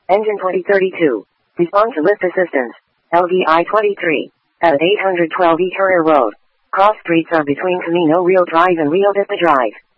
Engine 2032. Respond to lift assistance. LVI 23. At 812 E Courier Road. Cross streets are between Camino Real Drive and Rio Vista Drive.